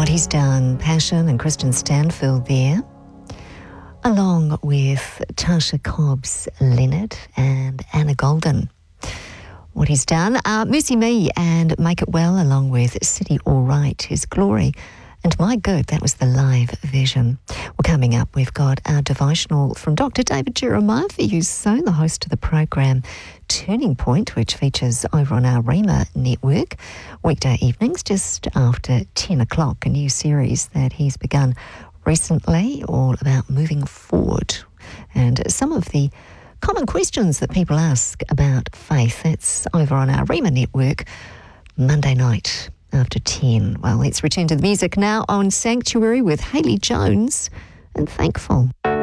What He's Done, Passion and Kristen Stanfield there, along with Tasha Cobbs, Leonard and Anna Golden. What He's Done, Mercy Me and Make It Well, along with City All Right, His Glory. And My Good, that was the live version. Well, coming up, we've got our devotional from Dr. David Jeremiah for you, so the host of the program Turning Point, which features over on our Rhema network, weekday evenings just after 10 o'clock, a new series that he's begun recently, all about moving forward. And some of the common questions that people ask about faith, that's over on our Rhema network, Monday night after 10. Well, let's return to the music now on Sanctuary with Hayley Jones and Thankful.